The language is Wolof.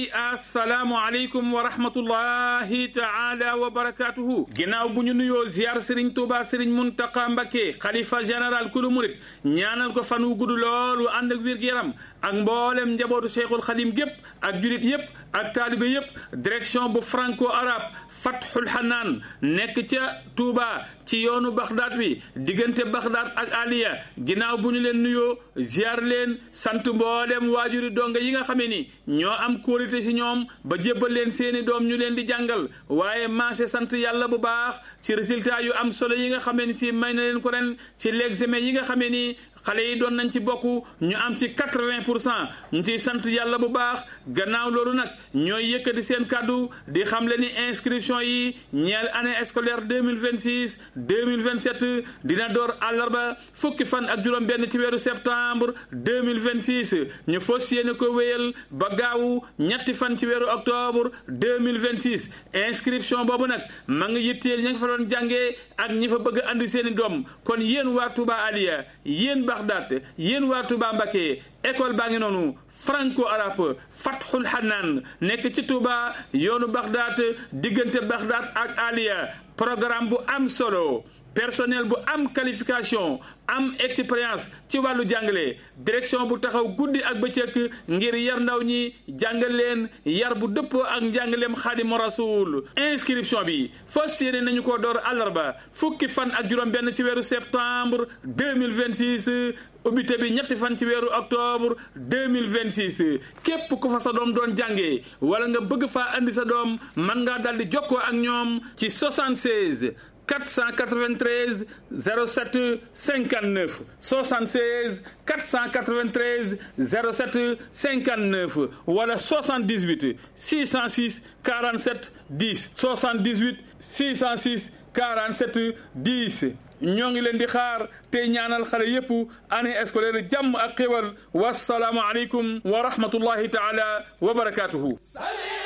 yi assalaamu aleykum wa rahmatullahi taala wa barakatuhu ginnaaw bu ñu nuyoo ziar Serigne Touba Serigne Mountakha Mbacké xalifa général kulu murit ñaanal ko fan wu gudd loolu ànd ak wér-gu-yaram ak mboolem njabootu Cheikhul Khadim gépp ak julit yépp ak taalibe yépp direction bu franco arabe Fathul Hanaan nekk ca Touba ci yoonu Bagdad bi diggante Bagdad ak Aliya ginnaaw bu ñu leen nuyoo ziar leen sant mboolem waajuri donga yi nga xamee ni ñoo am qualité ci ñoom ba jébbal leen seeni doom ñu leen di jàngal waaye maase sant yàlla bu baax ci résultat yu am solo yi nga xamee ni ci may na leen ko ren ci l'examen yi nga xamee ni xale yi doon nañ ci bokk ñu am ci 80% ñu ciy sant yàlla bu baax gannaaw loolu nag ñooy yëkkati seen kàddu di xam le ni inscription yi ñeel année scolaire 2026 2027 dina door àllarba fukki fan ak juróom benn ci weeru septembre 2026 ñu fas yéene ko wéyal ba gaawu ñetti fan ci weeru octobre 2026 inscription boobu nag ma ngi yitteel ña nga fa doon jàngee ak ñi fa bëgg a andi seeni doom kon yéen waa Touba Aliya yéen Bagdad yéen waa Touba Mbacké école baa ngi noonu franco arabe Fathul Hanaan nekk ci Touba yoonu Bagdad diggante Bagdad ak Aliya programme bu am solo personnel bu am qualification am expérience ci wàllu jàngale direction bu taxaw guddi ak bëccëg ngir yar ndaw ñi jàngal leen yar bu dëppoo ak njàngaleem Xaadimu Rasuul inscription bi fas yéene nañu ko door àllarba fukki fan ak juróom benn ci weeru septembre 2026 ubbite bi ñetti fan ci weeru octobre 2026 képp ku fa sa doom doon jàngee wala nga bëgg faa andi sa doom mën ngaa daldi jokkoo ak ñoom ci 76 493 07 59 76 493 07 59 wala 78 606 47 10 78 606 47 10 ñoo ngi leen di xaar tey ñaanal xale yépp année scolaire jàmm ak xéwal wassalaamu aleykum wa rahmatullahi taala wa barakatuhu